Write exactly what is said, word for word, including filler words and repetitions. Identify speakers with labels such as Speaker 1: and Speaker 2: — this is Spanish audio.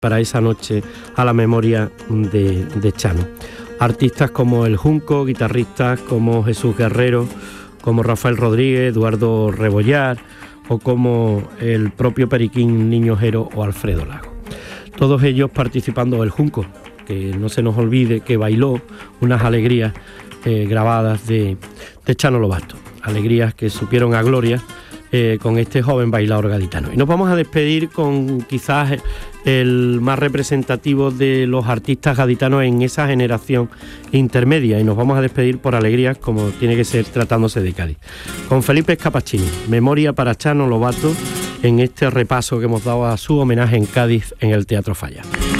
Speaker 1: para esa noche a la memoria de, de Chano. Artistas como El Junco, guitarristas como Jesús Guerrero, como Rafael Rodríguez, Eduardo Rebollar o como el propio Periquín Niño Jero o Alfredo Lago. Todos ellos participando del Junco, que no se nos olvide que bailó unas alegrías eh, grabadas de, de Chano Lobato, alegrías que supieron a gloria eh, con este joven bailador gaditano. Y nos vamos a despedir con quizás el más representativo de los artistas gaditanos en esa generación intermedia, y nos vamos a despedir por alegrías como tiene que ser tratándose de Cádiz, con Felipe Scapacchini, Memoria para Chano Lobato, en este repaso que hemos dado a su homenaje en Cádiz en el Teatro Falla.